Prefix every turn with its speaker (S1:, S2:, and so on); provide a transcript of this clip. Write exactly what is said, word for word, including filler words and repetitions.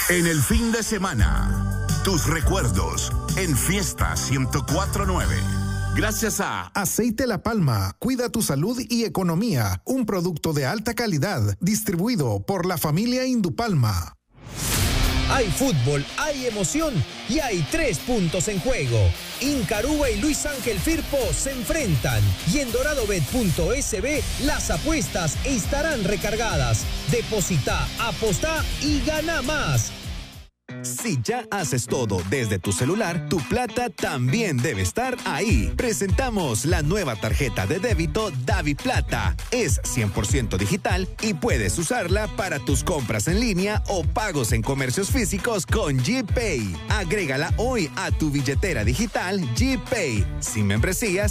S1: En el fin de semana, tus recuerdos en Fiesta ciento cuatro punto nueve. Gracias a
S2: Aceite La Palma, cuida tu salud y economía. Un producto de alta calidad, distribuido por la familia Indupalma.
S3: Hay fútbol, hay emoción y hay tres puntos en juego. Incaruba y Luis Ángel Firpo se enfrentan y en doradobet punto es be las apuestas estarán recargadas. Deposita, apostá y gana más.
S4: Si ya haces todo desde tu celular, tu plata también debe estar ahí. Presentamos la nueva tarjeta de débito DaviPlata. Es cien por ciento digital y puedes usarla para tus compras en línea o pagos en comercios físicos con GPay. Agrégala hoy a tu billetera digital GPay. Sin membresías